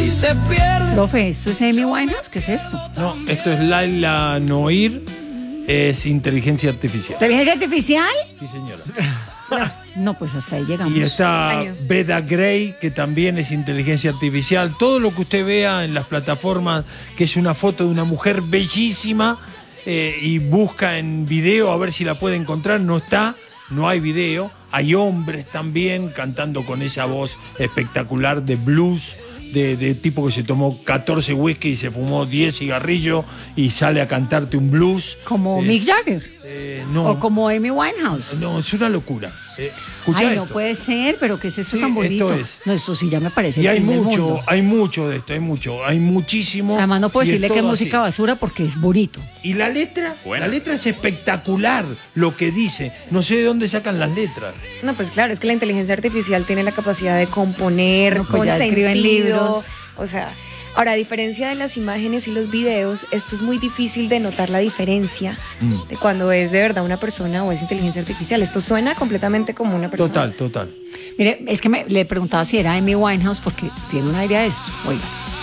y se pierde. Profe, ¿esto es Amy Winehouse? ¿Qué es esto? No, esto es Laila Noir, es inteligencia artificial. ¿Inteligencia artificial? Sí, señora. No, pues hasta ahí llegamos. Y está Beda Gray, que también es inteligencia artificial. Todo lo que usted vea en las plataformas, que es una foto de una mujer bellísima, y busca en video a ver si la puede encontrar, no está, no hay video. Hay hombres también cantando con esa voz espectacular de blues, de tipo que se tomó 14 whisky y se fumó 10 cigarrillos y sale a cantarte un blues. ¿Como Mick Jagger? No. ¿O como Amy Winehouse? No, es una locura. Escucha Ay, esto. no puede ser, pero ¿qué es esto Sí, tan bonito? esto es. No, esto sí ya me parece. Y el hay fin del mundo. mucho de esto, hay muchísimo. Además no puedo y decirle que es todo música así. basura porque es bonito. Y la letra, Buena. la letra es espectacular lo que dice. No sé de dónde sacan las letras. No, pues claro, es que la inteligencia artificial tiene la capacidad de componer, No, pues con ya escriben sentido, libros. o sea, ahora, a diferencia de las imágenes y los videos, esto es muy difícil de notar la diferencia de cuando es de verdad una persona o es inteligencia artificial. Esto suena completamente como una persona. Total. Mire, es que le preguntaba si era Amy Winehouse porque tiene una idea de eso. Oiga.